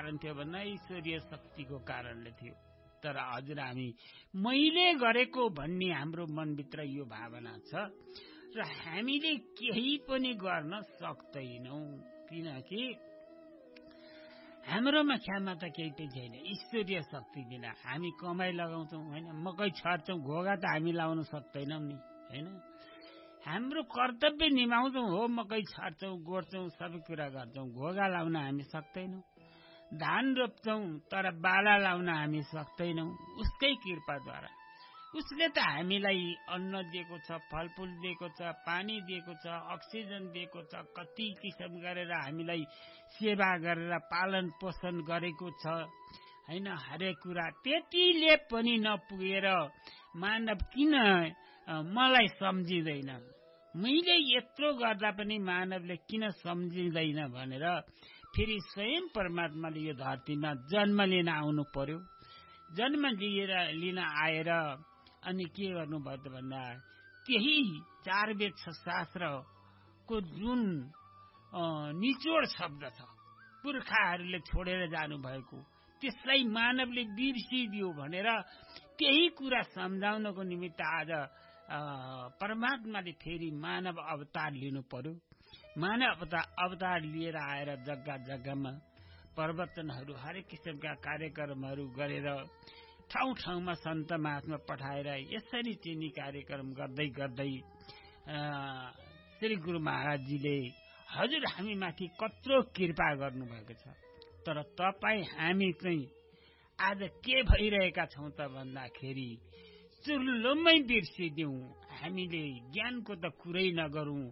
कारण थियो भन्दा ईश्वरीय शक्तिको कारणले थियो। तर हजुर हामी मैले गरेको भन्ने हाम्रो मनभित्र यो भावना छ र हामीले केही पनि गर्न सक्दैनौँ, किनकि हाम्रोमा क्षमता केही पनि छैन। ईश्वरीय शक्ति बिना हामी कमाई लगाउँछौँ होइन, मकै छर्छौँ, घोगा त हामी लाउन सक्दैनौँ नि होइन। हाम्रो कर्तव्य निभाउँछौँ हो, मकै छर्छौँ, गोड्छौँ, सबै कुरा गर्छौँ, घोगा लाउन हामी सक्दैनौँ। धान रोप्छौँ तर बाला लाउन हामी सक्दैनौँ। उसकै कृपाद्वारा उसले त हामीलाई अन्न दिएको छ, फलफुल दिएको छ, पानी दिएको छ, अक्सिजन दिएको छ, कति किसिम गरेर हामीलाई सेवा गरेर पालन पोषण गरेको छ होइन। हरेक कुरा त्यतिले पनि नपुगेर मानव किन मलाई सम्झिँदैन, मैले यत्रो गर्दा पनि मानवले किन सम्झिँदैन भनेर फेरि स्वयं परमात्माले यो धरतीमा जन्म लिन आउनु पर्यो। जन्म लिन आएर अनि के गर्नुभयो त भन्दा त्यही 4 वेद शास्त्रको जुन निचोड शब्द छ पुर्खाहरूले छोडेर जानुभएको, त्यसलाई मानवले बिर्सिदियो भनेर त्यही कुरा सम्झाउनको निमित्त आज परमात्माले फेरि मानव अवतार लिनु पर्यो। मानव अवतार लिएर आएर जग्गा जग्गामा प्रवचनहरू, हरेक किसिमका कार्यक्रमहरू गरेर ठाउँ ठाउँमा सन्त महात्मा पठाएर यसरी चिनी कार्यक्रम गर्दै गर्दै श्री गुरु महाराजजीले हजुर हामी माथि कत्रो कृपा गर्नुभएको छ। तर तपाईँ हामी चाहिँ आज के भइरहेका छौँ त भन्दाखेरि चुर्लुम्मै बिर्सिदिउँ, हामीले ज्ञानको त कुरै नगरौँ।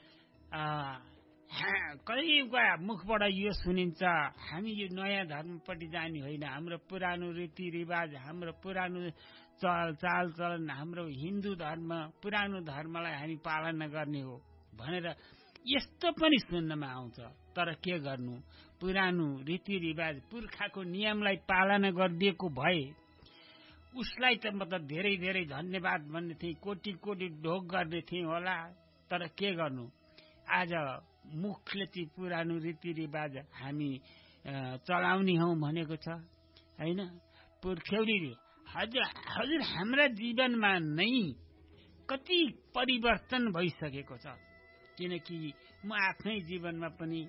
कहिलेका मुखबाट यो सुनिन्छ हामी यो नयाँ धर्मपट्टि जाने होइन, हाम्रो पुरानो रीतिरिवाज, हाम्रो पुरानो चालचलन, हाम्रो हिन्दू धर्म, पुरानो धर्मलाई हामी पालना गर्ने हो भनेर यस्तो पनि सुन्नमा आउँछ। तर के गर्नु, पुरानो रीतिरिवाज पुर्खाको नियमलाई पालना गरिदिएको भए उसलाई त म त धेरै धेरै धन्यवाद भन्ने थिएँ, कोटी कोटी ढोग गर्ने थिएँ होला। तर के गर्नु, आज मुखले चाहिँ पुरानो रीतिरिवाज हामी चलाउने हौ भनेको छ होइन। पुर्ख्यौलीले हजुर हाम्रा जीवनमा नै कति परिवर्तन भइसकेको छ। किनकि म आफ्नै जीवनमा पनि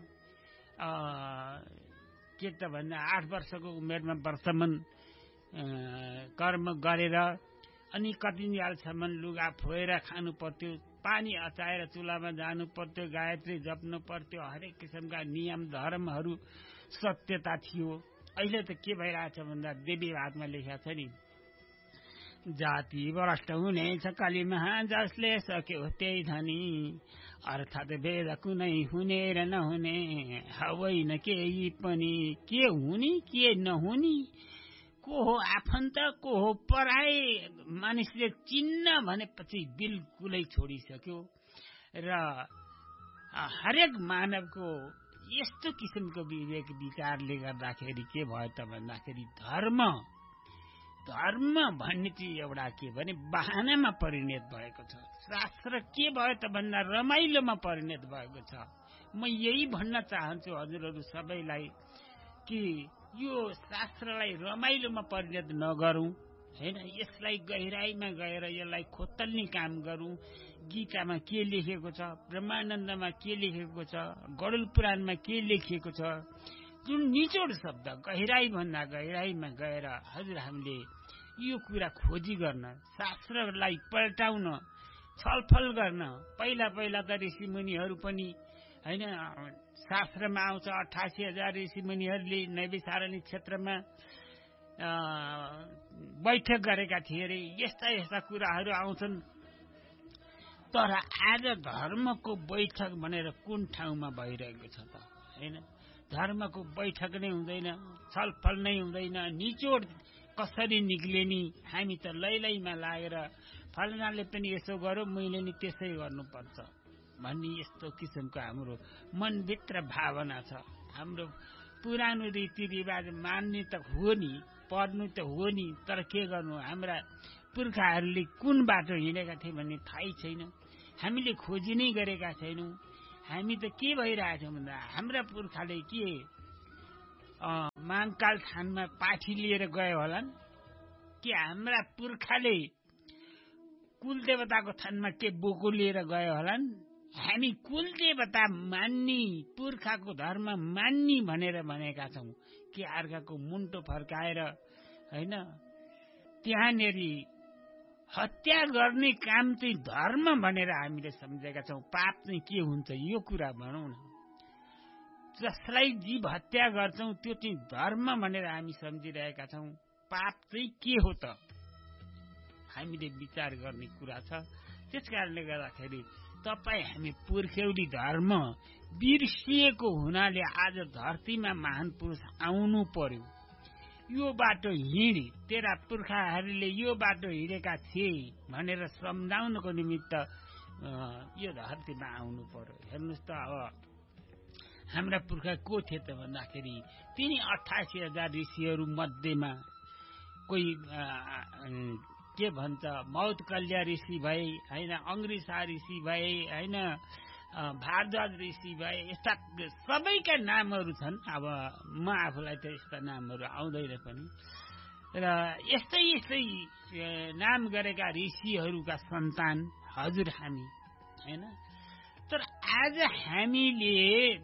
के त भन्दा 8 वर्षको उमेरमा वर्तमान कर्म गरेर अनि कति सालसम्म लुगा फोएर खानु पर्थ्यो, पानी अचाएर चुलामा जानु पर्थ्यो, गायत्री जप्नु पर्थ्यो, हरेक किसिमका नियम धर्महरू सत्यता थियो। अहिले त के भइरहेछ भन्दा देवीभागमा लेखेको छ नि, जाति भ्रष्ट हुनेछ कलिमा जसले सक्यो त्यही धनी, अर्थात् भेद कुनै हुने र नहुने होइन केही पनि, के हुने के नहुने, को हो आफन्त को हो पराए मानिसले चिन्न भनेपछि बिल्कुलै छोडिसक्यो। र हरेक मानवको यस्तो किसिमको विवेक विचारले गर्दाखेरि के भयो त भन्दाखेरि धर्म भन्ने चाहिँ एउटा के भने बहानामा परिणत भएको छ। शास्त्र के भयो त भन्दा रमाइलोमा परिणत भएको छ। म यही भन्न चाहन्छु हजुरहरू सबैलाई कि यो शास्त्रलाई रमाइलोमा परिणत नगरौं हैन, यसलाई गहिराईमा गएर यसलाई खोतल्ने काम गरौं। गीतामा के लेखेको छ, ब्रह्मानन्दमा के लेखेको छ, गरुड पुराणमा के लेखिएको छ, जुन निचोड शब्द गहिराई भन्दा गहिराईमा गएर हजुर हामीले यो कुरा खोजी गर्न, शास्त्रलाई पल्टाउन, छलफल गर्न। पहिला पहिला त ऋषि मुनिहरू पनि हैन, शास्त्रमा आउँछ 88,000 ऋषि मुनिहरूले नैविसारण्य क्षेत्रमा बैठक गरेका थिए रे, यस्ता यस्ता कुराहरू आउँछन्। तर आज धर्मको बैठक भनेर कुन ठाउँमा भइरहेको छ त हैन? धर्मको बैठक नै हुँदैन, छलफल नै हुँदैन, निचोड कसरी निक्लेनी, हामी त लैलैमा लागेर फलनाले पनि यसो गर्यो मैले नि त्यसै गर्नुपर्छ भन्ने यस्तो किसिमको हाम्रो मनभित्र भावना छ। हाम्रो पुरानो रीतिरिवाज मान्ने त हो नि, पढ्नु त हो नि, तर के गर्नु, हाम्रा पुर्खाहरूले कुन बाटो हिँडेका थिए भन्ने थाहै छैन। हामीले खोजी नै गरेका छैनौं। हामी त के भइरहेछौँ भन्दा हाम्रा पुर्खाले के महाकाल थानमा पाठी लिएर गए होलान् कि हाम्रा पुर्खाले कुलदेवताको थानमा के बोको लिएर गए होलान्। हामी कुलदेवता मान्ने, पुर्खाको धर्म मान्ने भनेर भनेका छौँ कि अर्काको मुन्टो फर्काएर होइन त्यहाँनेरि हत्या गर्ने काम चाहिँ धर्म भनेर हामीले सम्झेका छौँ। पाप चाहिँ के हुन्छ यो कुरा भनौँ न। जसलाई जीव हत्या गर्छौँ त्यो चाहिँ धर्म भनेर हामी सम्झिरहेका छौँ। पाप चाहिँ के हो त हामीले विचार गर्ने कुरा छ। त्यसकारणले गर्दाखेरि तपाईँ हामी पुर्ख्यौली धर्म बिर्सिएको हुनाले आज धरतीमा महान पुरुष आउनु पर्यो। यो बाटो हिँडी तेरा पुर्खाहरूले यो बाटो हिँडेका थिए भनेर सम्झाउनको निमित्त यो धरतीमा आउनु पर्यो। हेर्नुहोस् त अब हाम्रा पुर्खा को थिए त भन्दाखेरि तिनी 88,000 ऋषिहरू मध्येमा कोही के भन्छ मौतकल्या ऋषि भए होइन, अङ्ग्रिसा ऋषि भए होइन, भारद्वाज ऋषि भए, यस्ता सबैका नामहरू छन्। अब म आफूलाई त यस्ता नामहरू आउँदैन पनि र यस्तै यस्तै नाम गरेका ऋषिहरूका सन्तान हजुर हामी होइन। तर आज हामीले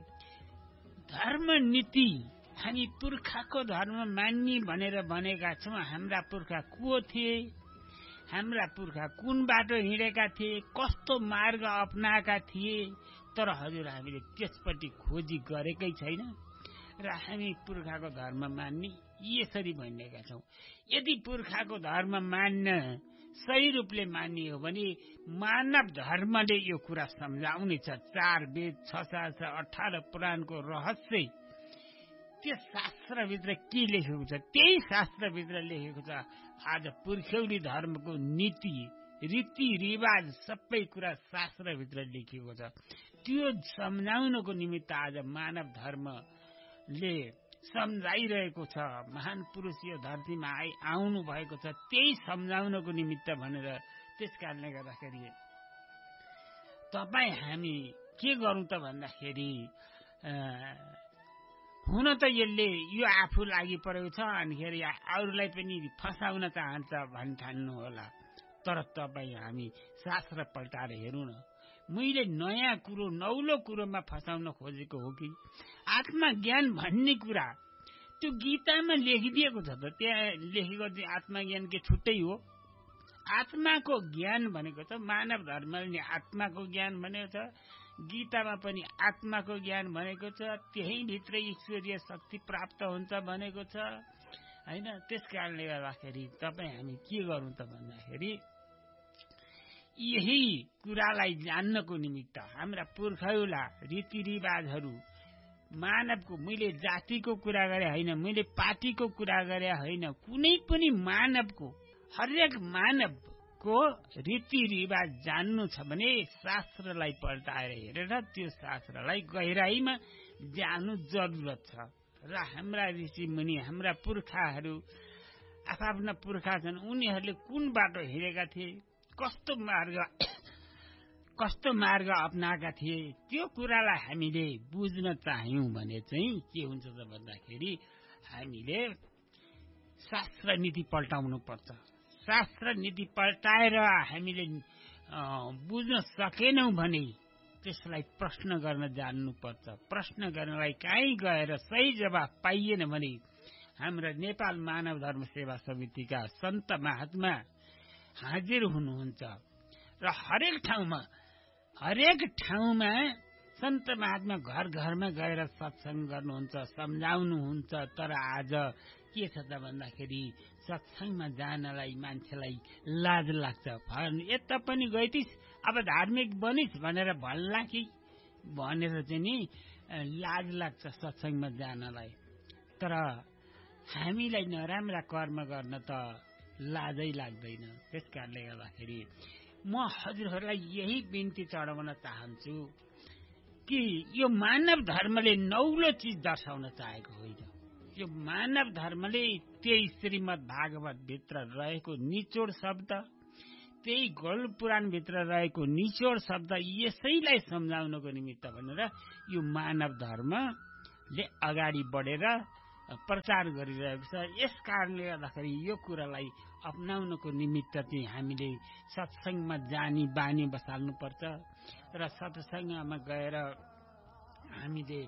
धर्म नीति हामी पुर्खाको धर्म मान्ने भनेर भनेका छौँ। हाम्रा पुर्खा को थिए, हाम्रा पुर्खा कुन बाटो हिँडेका थिए, कस्तो मार्ग अपनाएका थिए, तर हजुर हामीले त्यसपट्टि खोजी गरेकै छैन र हामी पुर्खाको धर्म मान्ने यसरी भनिरहेका छौँ। यदि पुर्खाको धर्म मान्न सही रूपले मान्ने हो भने मानव धर्मले यो कुरा सम्झाउनेछ। 4 वेद 6 शास्त्र 18 पुराणको रहस्य त्यस शास्त्रभित्र के लेखेको छ त्यही शास्त्रभित्र लेखेको छ। आज पुर्ख्यौली धर्मको नीति रीतिरिवाज सबै कुरा शास्त्रभित्र लेखिएको छ। त्यो सम्झाउनको निमित्त आज मानव धर्मले सम्झाइरहेको छ। महान पुरुष यो धरतीमा आउनु भएको छ त्यही सम्झाउनको निमित्त भनेर। त्यसकारणले गर्दाखेरि तपाईँ हामी के गरौँ त भन्दाखेरि हुन त यसले यो आफू लागि परेको छ अनिखेरि अरूलाई पनि फसाउन चाहन्छ भन्ठान्नु होला। तर तपाईँ हामी शास्त्र पल्टाएर हेरौँ न। मैले नयाँ कुरो नौलो कुरोमा फसाउन खोजेको हो कि आत्मज्ञान भन्ने कुरा त्यो गीतामा लेखिदिएको छ त। त्यहाँ लेखेको चाहिँ आत्मज्ञान के छुट्टै हो। आत्माको ज्ञान भनेको छ मानव धर्मले आत्माको ज्ञान भनेको छ। गीतामा पनि आत्माको ज्ञान भनेको छ। त्यही भित्र ईश्वरीय शक्ति प्राप्त हुन्छ भनेको छ होइन। त्यसकारणले गर्दाखेरि तपाईँ हामी के गरौँ त भन्दाखेरि यही कुरालाई जान्नको निमित्त हाम्रा पुर्खौला रीतिरिवाजहरू मानवको, मैले जातिको कुरा गरे होइन, मैले पार्टीको कुरा गरे होइन, कुनै पनि मानवको हरेक मानवको रीतिरिवाज जान्नु छ भने शास्त्रलाई पल्टाएर हेरेर त्यो शास्त्रलाई गहिराईमा जान्नु जरुरत छ। र हाम्रा ऋषिमुनि हाम्रा पुर्खाहरू आफ्ना पुर्खा छन्, उनीहरूले कुन बाटो हिँडेका थिए, कस्तो मार्ग अपनाएका थिए त्यो कुरालाई हामीले बुझ्न चाह्यौँ भने चाहिँ के हुन्छ त भन्दाखेरि हामीले शास्त्र नीति पल्टाउनु पर्छ। शास्त्र नीति पल्टाएर हामीले बुझ्न सकेनौँ भने त्यसलाई प्रश्न गर्न जान्नुपर्छ। प्रश्न गर्नलाई कहीँ गएर सही जवाफ पाइएन भने हाम्रा नेपाल मानव धर्म सेवा समितिका सन्त महात्मा हाजिर हुनुहुन्छ र हरेक ठाउँमा सन्त महात्मा घर घरमा गएर सत्संग गर्नुहुन्छ, सम्झाउनुहुन्छ। तर आज के छ त भन्दाखेरि सत्संगमा जानलाई मान्छेलाई लाज लाग्छ। यता पनि गइतिस अब धार्मिक बनिस भनेर भन्ला कि भनेर चाहिँ नि लाज लाग्छ सत्संगमा जानलाई। तर हामीलाई नराम्रा कर्म गर्न त लाजै लाग्दैन। त्यसकारणले गर्दाखेरि म हजुरहरूलाई यही बिन्ती चढाउन चाहन्छु कि यो मानव धर्मले नौलो चिज दर्शाउन चाहेको होइन। यो मानव धर्मले त्यही श्रीमद् भागवत भित्र रहेको निचोड शब्द, त्यही गरुड पुराण भित्र रहेको निचोड शब्द यसैलाई सम्झाउनको निमित्त भनेर यो मानव धर्मले अगाडि बढेर प्रचार गरिरहेको छ। यस कारणले गर्दाखेरि यो कुरालाई अपनाउनको निमित्त चाहिँ हामीले सत्सङ्गमा जानी बानी बसाल्नुपर्छ र सत्सङ्गमा गएर हामीले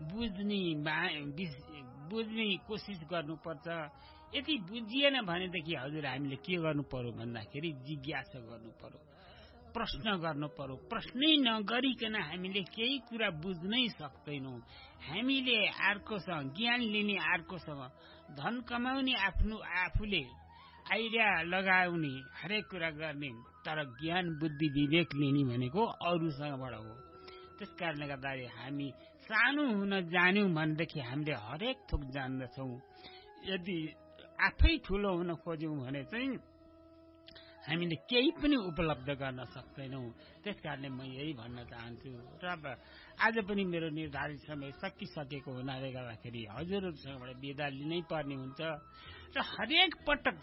बुझ्ने कोसिस गर्नुपर्छ। यदि बुझिएन भनेदेखि हजुर हामीले के गर्नु पर्यो भन्दाखेरि जिज्ञासा गर्नु पर्यो, प्रश्न गर्नु पर्यो। प्रश्नै नगरिकन हामीले केही कुरा बुझ्नै सक्दैनौँ। हामीले अर्कोसँग ज्ञान लिने, अर्कोसँग धन कमाउने, आफूले आइडिया लगाउने, हरेक कुरा गर्ने, तर ज्ञान बुद्धि विवेक लिने भनेको अरूसँगबाट हो। त्यस कारणले गर्दाखेरि हामी सानो हुन जान्यौँ भनेदेखि हामीले हरेक थोक जान्दछौँ। यदि आफै ठुलो हुन खोज्यौँ भने चाहिँ हामीले केही पनि उपलब्ध गर्न सक्दैनौँ। त्यस कारणले म यही भन्न चाहन्छु र आज पनि मेरो निर्धारित समय सकिसकेको हुनाले गर्दाखेरि हजुरहरूसँगबाट बिदा लिनै पर्ने हुन्छ र हरेक पटक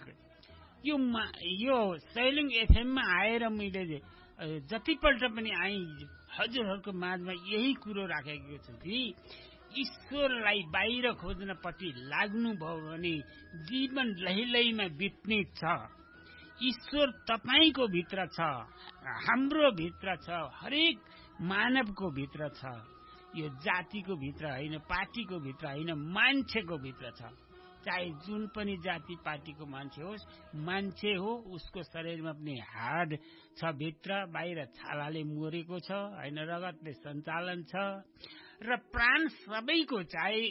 यो सैलिङ एफएममा आएर मैले जतिपल्ट पनि हजुरहरूको माझमा यही कुरो राखेको छु कि ईश्वरलाई बाहिर खोज्नपट्टि लाग्नुभयो भने जीवन लैलैमा बित्ने छ। ईश्वर तपाईको भित्र छ, हाम्रो भित्र छ, हरेक मानवको भित्र छ। यो जातिको भित्र होइन, पार्टीको भित्र होइन, मान्छेको भित्र छ। चाहे जुन पनि जाति पार्टीको मान्छे होस्, मान्छे हो, उसको शरीरमा पनि हाड छ भित्र, बाहिर छालाले मोरेको छ होइन, रगतले सञ्चालन छ र प्राण सबैको, चाहे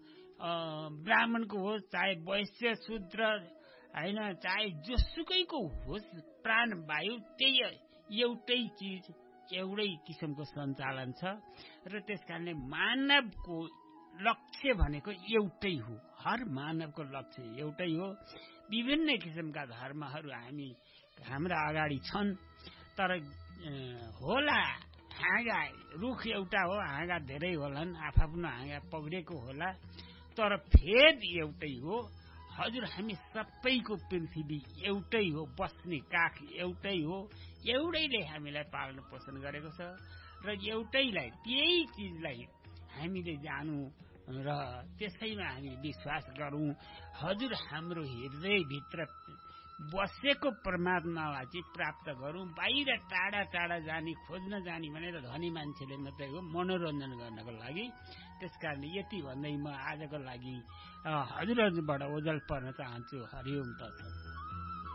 ब्राह्मणको होस्, चाहे वैश्य शूद्र होइन, चाहे जोसुकैको होस्, प्राण वायु त्यही एउटै चिज, एउटै किसिमको सञ्चालन छ र त्यसकारणले मानवको लक्ष्य भनेको एउटै हो। हर मानवको लक्ष्य एउटै हो। विभिन्न किसिमका धर्महरू हाम्रा अगाडि छन्, तर होला हाँगा रुख एउटा हो, हाँगा धेरै होलान्, आफ्नो हाँगा पक्रेको होला, तर भेद एउटै हो। हजुर हामी सबैको पृथ्वी एउटै हो, बस्ने काख एउटै हो, एउटैले हामीलाई पालन पोषण गरेको छ र एउटैलाई, त्यही चिजलाई हामीले जानु र त्यसैमा हामी विश्वास गरौँ। हजुर हाम्रो हृदयभित्र बसेको परमात्मालाई चाहिँ प्राप्त गरौँ। बाहिर टाढा टाढा जाने, खोज्न जाने भनेर धनी मान्छेले मात्रै हो, मनोरञ्जन गर्नको लागि। त्यसकारणले यति भन्दै म आजको लागि हजुरहरूबाट ओझल पर्न चाहन्छु। हरिओम तत्सत।